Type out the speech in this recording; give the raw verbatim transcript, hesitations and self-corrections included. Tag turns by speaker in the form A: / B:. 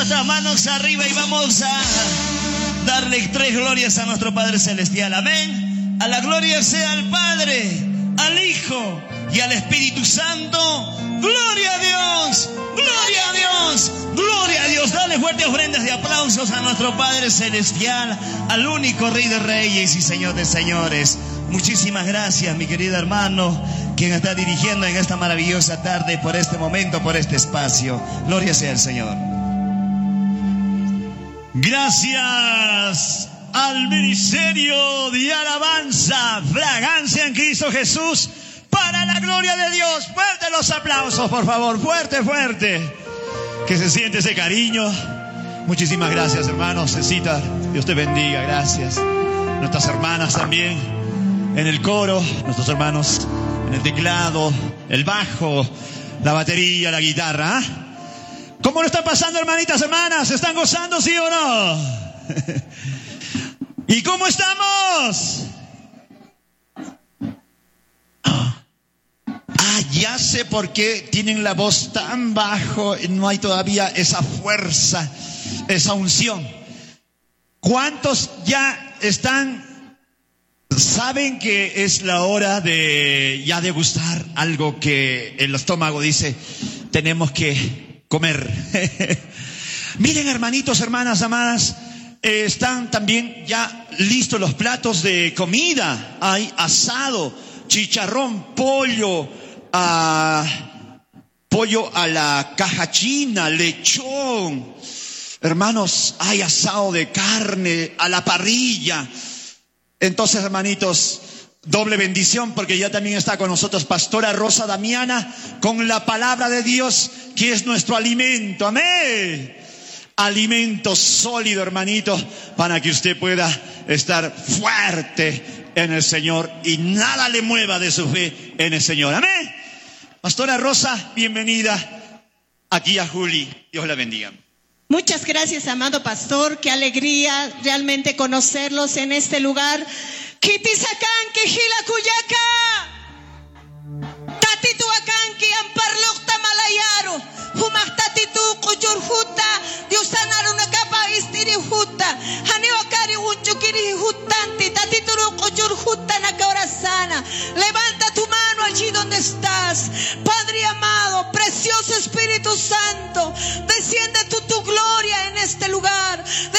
A: nuestras manos arriba y vamos a darle tres glorias a nuestro Padre Celestial. Amén. A la gloria sea al Padre, al Hijo y al Espíritu Santo. Gloria a Dios, gloria a Dios, gloria a Dios. Dale fuertes ofrendas de aplausos a nuestro Padre Celestial, al único Rey de Reyes y Señor de Señores. Muchísimas gracias, mi querido hermano, quien está dirigiendo en esta maravillosa tarde, por este momento, por este espacio. Gloria sea al Señor. Gracias al Ministerio de Alabanza, Fragancia en Cristo Jesús, para la gloria de Dios. Fuerte los aplausos, por favor, fuerte, fuerte. Que se siente ese cariño. Muchísimas gracias, hermanos. Cecita, Dios te bendiga, gracias. Nuestras hermanas también en el coro, nuestros hermanos en el teclado, el bajo, la batería, la guitarra. ¿eh? ¿Cómo lo están pasando, hermanitas, hermanas? ¿Están gozando, sí o no? ¿Y cómo estamos? Ah, ya sé por qué tienen la voz tan bajo, no hay todavía esa fuerza, esa unción. ¿Cuántos ya están, saben que es la hora de ya degustar algo que el estómago dice, tenemos que comer? Miren, hermanitos, hermanas, amadas, eh, están también ya listos los platos de comida. Hay asado, chicharrón, pollo, uh, pollo a la caja china, lechón. Hermanos, hay asado de carne a la parrilla. Entonces, hermanitos, doble bendición, porque ya también está con nosotros Pastora Rosa Damiana con la palabra de Dios, que es nuestro alimento. Amén. Alimento sólido, hermanito, para que usted pueda estar fuerte en el Señor y nada le mueva de su fe en el Señor. Amén. Pastora Rosa, bienvenida aquí a Juli. Dios la bendiga.
B: Muchas gracias, amado pastor. Qué alegría realmente conocerlos en este lugar. Kitisakan que Hilakuyaka. Tatitu akan que amparlokta malayaro. Humak tatitu kujurhuta. Diosanaru nakapa istirihuta. Haniwakari unchukiri hutanti. Tatituru kujurhuta nakaorasana. Levanta tu mano allí donde estás. Padre amado, precioso Espíritu Santo, desciende tu, tu gloria en este lugar.